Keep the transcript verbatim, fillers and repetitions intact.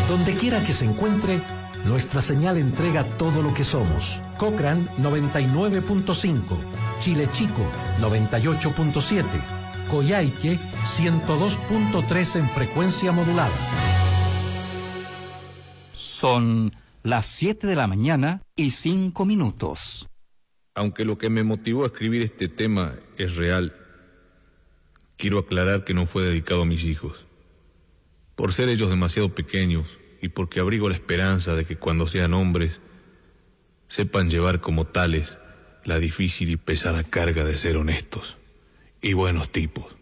Donde quiera que se encuentre, nuestra señal entrega todo lo que somos. Cochrane noventa y nueve punto cinco, Chile Chico noventa y ocho punto siete, Coyhaique ciento dos punto tres en frecuencia modulada. Son las siete de la mañana y cinco minutos. Aunque lo que me motivó a escribir este tema es real, quiero aclarar que no fue dedicado a mis hijos. Por ser ellos demasiado pequeños y porque abrigo la esperanza de que cuando sean hombres sepan llevar como tales la difícil y pesada carga de ser honestos y buenos tipos.